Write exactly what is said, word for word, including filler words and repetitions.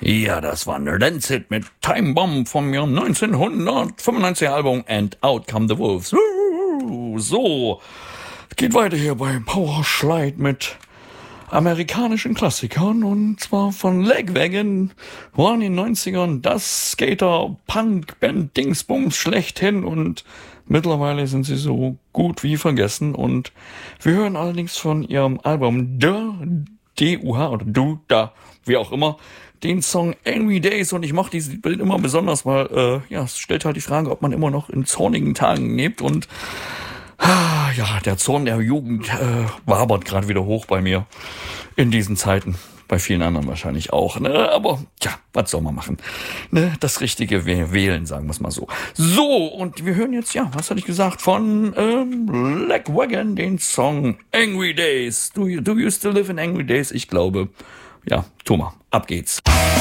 Ja, das war ein Rancid mit Time Bomb vom Jahr neunzehnhundertfünfundneunzig Album And Out Come the Wolves. So, geht weiter hier bei Powerslide mit amerikanischen Klassikern und zwar von Lagwagon, war in den neunzigern das Skater-Punk-Band Dingsbums schlechthin und mittlerweile sind sie so gut wie vergessen und wir hören allerdings von ihrem Album D U H oder Du, Da, wie auch immer, den Song Angry Days und ich mache dieses Bild immer besonders, weil äh, ja, es stellt halt die Frage, ob man immer noch in zornigen Tagen lebt und ah, ja, der Zorn der Jugend äh, wabert gerade wieder hoch bei mir in diesen Zeiten. Bei vielen anderen wahrscheinlich auch, ne? Aber ja, was soll man machen? Ne? Das Richtige wählen, sagen wir es mal so. So, und wir hören jetzt, ja, was hatte ich gesagt, von ähm, Lagwagon den Song Angry Days. Do you, do you still live in Angry Days? Ich glaube, ja, Thomas, ab geht's.